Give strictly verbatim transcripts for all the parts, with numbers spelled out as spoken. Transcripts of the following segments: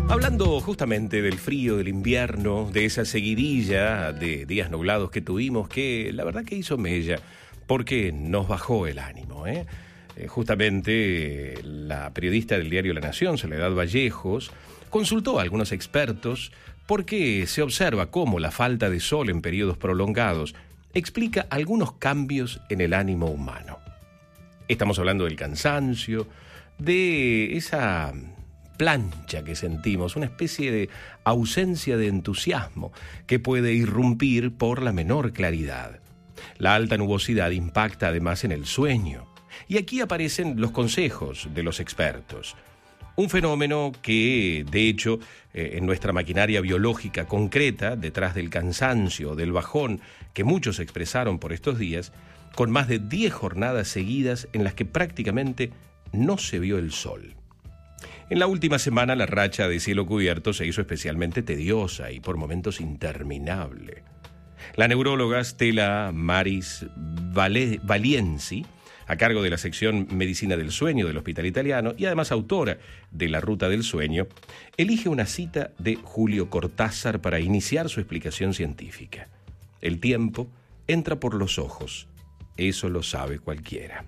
Hablando justamente del frío, del invierno, de esa seguidilla de días nublados que tuvimos, que la verdad que hizo mella, porque nos bajó el ánimo, ¿eh? Eh, justamente eh, la periodista del diario La Nación, Soledad Vallejos, consultó a algunos expertos porque se observa cómo la falta de sol en periodos prolongados explica algunos cambios en el ánimo humano. Estamos hablando del cansancio, de esa plancha que sentimos, una especie de ausencia de entusiasmo que puede irrumpir por la menor claridad. La alta nubosidad impacta además en el sueño. Y aquí aparecen los consejos de los expertos. Un fenómeno que, de hecho, eh, en nuestra maquinaria biológica concreta, detrás del cansancio, del bajón que muchos expresaron por estos días, con más de diez jornadas seguidas en las que prácticamente no se vio el sol. En la última semana la racha de cielo cubierto se hizo especialmente tediosa y por momentos interminable. La neuróloga Stella Maris Vale- Valienzi, a cargo de la sección Medicina del Sueño del Hospital Italiano y además autora de La Ruta del Sueño, elige una cita de Julio Cortázar para iniciar su explicación científica. El tiempo entra por los ojos, eso lo sabe cualquiera.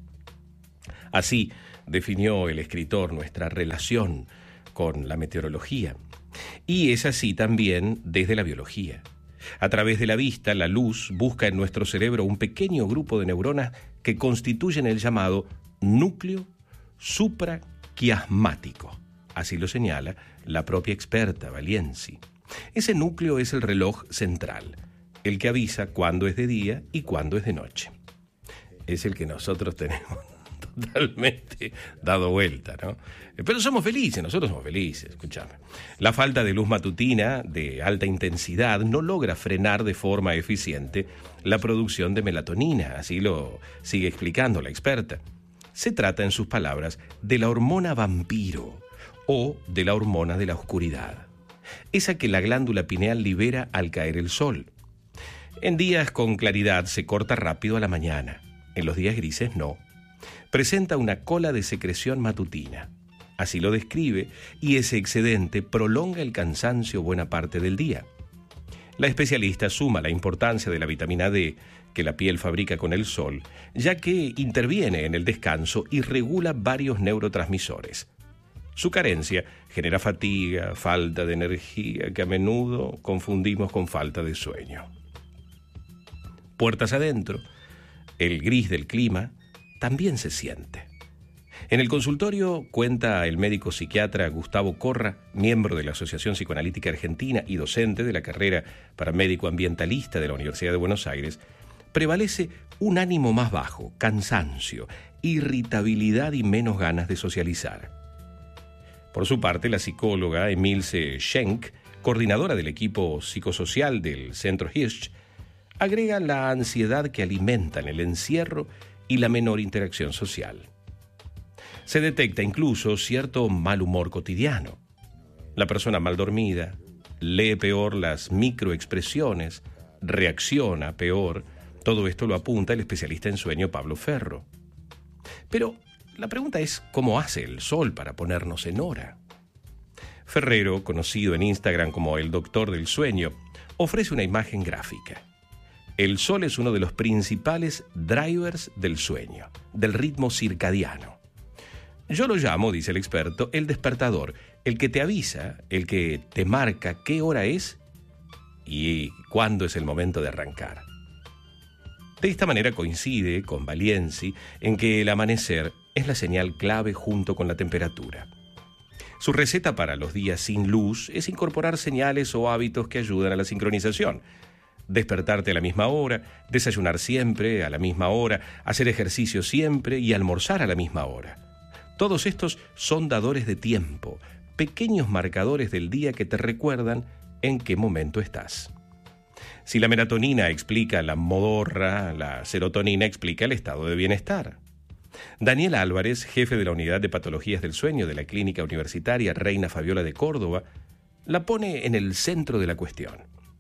Así definió el escritor nuestra relación con la meteorología. Y es así también desde la biología. A través de la vista, la luz busca en nuestro cerebro un pequeño grupo de neuronas que constituyen el llamado núcleo supraquiasmático. Así lo señala la propia experta Valienzi. Ese núcleo es el reloj central, el que avisa cuándo es de día y cuándo es de noche. Es el que nosotros tenemos totalmente dado vuelta, ¿no? Pero somos felices, nosotros somos felices, escúchame. La falta de luz matutina de alta intensidad no logra frenar de forma eficiente la producción de melatonina, así lo sigue explicando la experta. Se trata, en sus palabras, de la hormona vampiro o de la hormona de la oscuridad, esa que la glándula pineal libera al caer el sol. En días con claridad se corta rápido a la mañana, en los días grises no. Presenta una cola de secreción matutina. Así lo describe, y ese excedente prolonga el cansancio buena parte del día. La especialista suma la importancia de la vitamina D que la piel fabrica con el sol, ya que interviene en el descanso y regula varios neurotransmisores. Su carencia genera fatiga, falta de energía que a menudo confundimos con falta de sueño. Puertas adentro, el gris del clima también se siente. En el consultorio cuenta el médico psiquiatra Gustavo Corra, miembro de la Asociación Psicoanalítica Argentina y docente de la carrera para médico ambientalista de la Universidad de Buenos Aires, prevalece un ánimo más bajo, cansancio, irritabilidad y menos ganas de socializar. Por su parte, la psicóloga Emilce Schenk, coordinadora del equipo psicosocial del Centro Hirsch, agrega la ansiedad que alimentan el encierro y la menor interacción social. Se detecta incluso cierto mal humor cotidiano. La persona mal dormida lee peor las microexpresiones, reacciona peor. Todo esto lo apunta el especialista en sueño Pablo Ferro. Pero la pregunta es, ¿cómo hace el sol para ponernos en hora? Ferrero, conocido en Instagram como el Doctor del Sueño, ofrece una imagen gráfica. El sol es uno de los principales drivers del sueño, del ritmo circadiano. Yo lo llamo, dice el experto, el despertador, el que te avisa, el que te marca qué hora es y cuándo es el momento de arrancar. De esta manera coincide con Valienzi en que el amanecer es la señal clave junto con la temperatura. Su receta para los días sin luz es incorporar señales o hábitos que ayudan a la sincronización. Despertarte a la misma hora, desayunar siempre a la misma hora, hacer ejercicio siempre y almorzar a la misma hora. Todos estos son dadores de tiempo, pequeños marcadores del día que te recuerdan en qué momento estás. Si la melatonina explica la modorra, la serotonina explica el estado de bienestar. Daniel Álvarez, jefe de la Unidad de Patologías del Sueño de la Clínica Universitaria Reina Fabiola de Córdoba, la pone en el centro de la cuestión.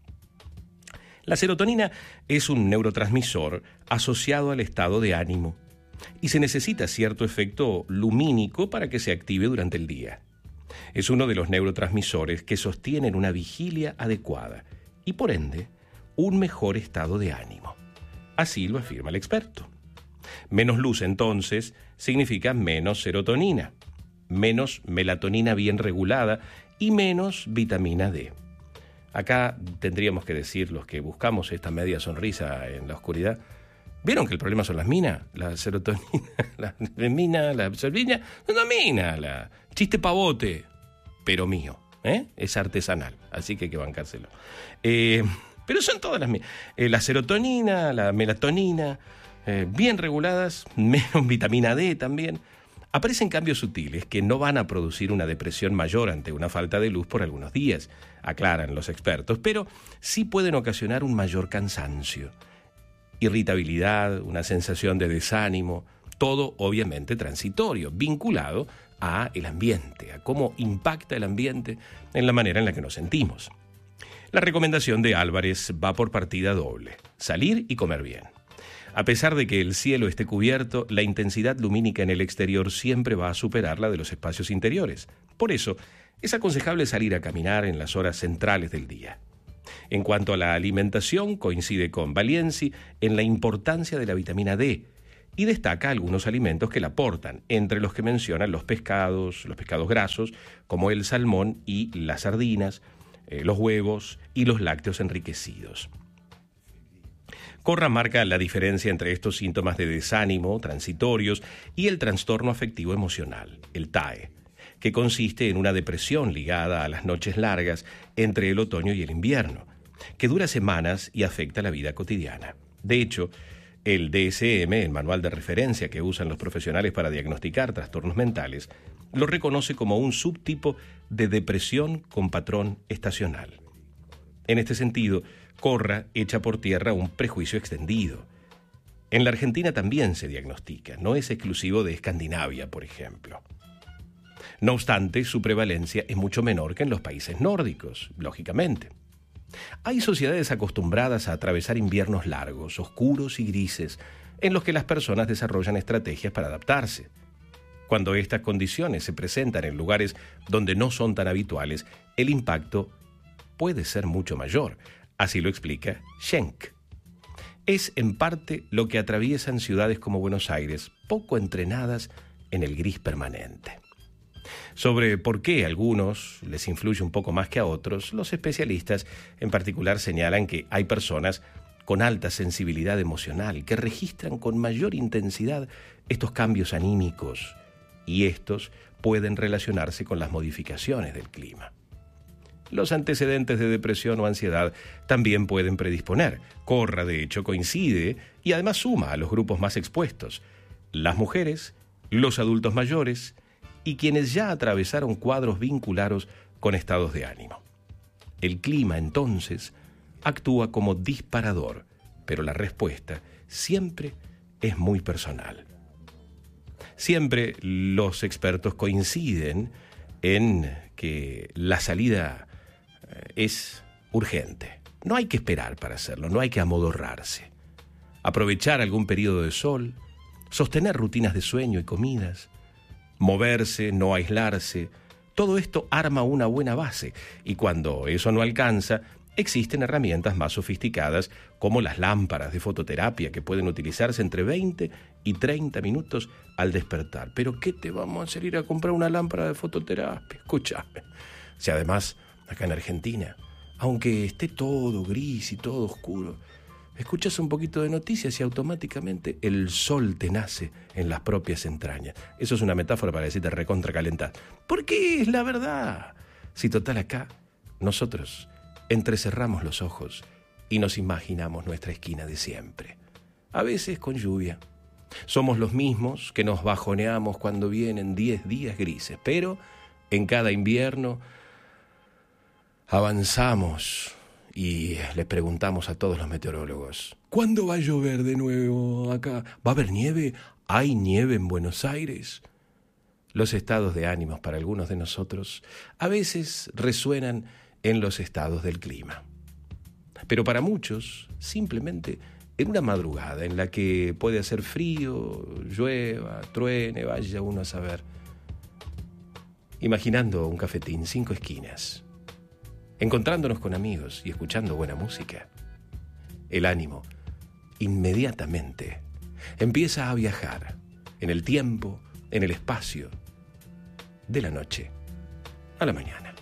La serotonina es un neurotransmisor asociado al estado de ánimo y se necesita cierto efecto lumínico para que se active durante el día. Es uno de los neurotransmisores que sostienen una vigilia adecuada y, por ende, un mejor estado de ánimo. Así lo afirma el experto. Menos luz, entonces, significa menos serotonina, menos melatonina bien regulada y menos vitamina D. Acá tendríamos que decir, los que buscamos esta media sonrisa en la oscuridad, ¿vieron que el problema son las minas? La serotonina, la mina, la solvina, no, no mina, la chiste pavote, pero mío, ¿eh? Es artesanal, así que hay que bancárselo. Eh, pero son todas las minas. Eh, la serotonina, la melatonina, eh, bien reguladas, menos vitamina D también. Aparecen cambios sutiles que no van a producir una depresión mayor ante una falta de luz por algunos días, aclaran los expertos, pero sí pueden ocasionar un mayor cansancio, irritabilidad, una sensación de desánimo, todo obviamente transitorio, vinculado a el ambiente, a cómo impacta el ambiente en la manera en la que nos sentimos. La recomendación de Álvarez va por partida doble: salir y comer bien. A pesar de que el cielo esté cubierto, la intensidad lumínica en el exterior siempre va a superar la de los espacios interiores. Por eso, es aconsejable salir a caminar en las horas centrales del día. En cuanto a la alimentación, coincide con Valienzi en la importancia de la vitamina D y destaca algunos alimentos que la aportan, entre los que mencionan los pescados, los pescados grasos, como el salmón y las sardinas, eh, los huevos y los lácteos enriquecidos. Corra marca la diferencia entre estos síntomas de desánimo transitorios y el trastorno afectivo emocional, el T A E, que consiste en una depresión ligada a las noches largas entre el otoño y el invierno, que dura semanas y afecta la vida cotidiana. De hecho, el D S M, el manual de referencia que usan los profesionales para diagnosticar trastornos mentales, lo reconoce como un subtipo de depresión con patrón estacional. En este sentido, Corra echa por tierra un prejuicio extendido. En la Argentina también se diagnostica, no es exclusivo de Escandinavia, por ejemplo. No obstante, su prevalencia es mucho menor que en los países nórdicos, lógicamente. Hay sociedades acostumbradas a atravesar inviernos largos, oscuros y grises, en los que las personas desarrollan estrategias para adaptarse. Cuando estas condiciones se presentan en lugares donde no son tan habituales, el impacto puede ser mucho mayor. Así lo explica Schenk. Es en parte lo que atraviesan ciudades como Buenos Aires, poco entrenadas en el gris permanente. Sobre por qué a algunos les influye un poco más que a otros, los especialistas en particular señalan que hay personas con alta sensibilidad emocional que registran con mayor intensidad estos cambios anímicos, y estos pueden relacionarse con las modificaciones del clima. Los antecedentes de depresión o ansiedad también pueden predisponer. Corra, de hecho, coincide y además suma a los grupos más expuestos: las mujeres, los adultos mayores y quienes ya atravesaron cuadros vinculados con estados de ánimo. El clima, entonces, actúa como disparador, pero la respuesta siempre es muy personal. Siempre los expertos coinciden en que la salida es urgente. No hay que esperar para hacerlo, no hay que amodorrarse. Aprovechar algún periodo de sol, sostener rutinas de sueño y comidas, moverse, no aislarse, todo esto arma una buena base, y cuando eso no alcanza, existen herramientas más sofisticadas como las lámparas de fototerapia que pueden utilizarse entre veinte y treinta minutos al despertar. ¿Pero qué te vamos a hacer ir a comprar una lámpara de fototerapia? Escúchame. Si además, acá en Argentina, aunque esté todo gris y todo oscuro, escuchas un poquito de noticias y automáticamente el sol te nace en las propias entrañas. Eso es una metáfora para decirte recontracalentás. ¿Por qué? Es la verdad. Si total acá, nosotros entrecerramos los ojos y nos imaginamos nuestra esquina de siempre. A veces con lluvia. Somos los mismos que nos bajoneamos cuando vienen diez días grises, pero en cada invierno avanzamos y le preguntamos a todos los meteorólogos: ¿cuándo va a llover de nuevo acá? ¿Va a haber nieve? ¿Hay nieve en Buenos Aires? Los estados de ánimos para algunos de nosotros a veces resuenan en los estados del clima. Pero para muchos, simplemente en una madrugada en la que puede hacer frío, llueva, truene, vaya uno a saber. imaginando un cafetín cinco esquinas, encontrándonos con amigos y escuchando buena música, el ánimo inmediatamente empieza a viajar en el tiempo, en el espacio, de la noche a la mañana.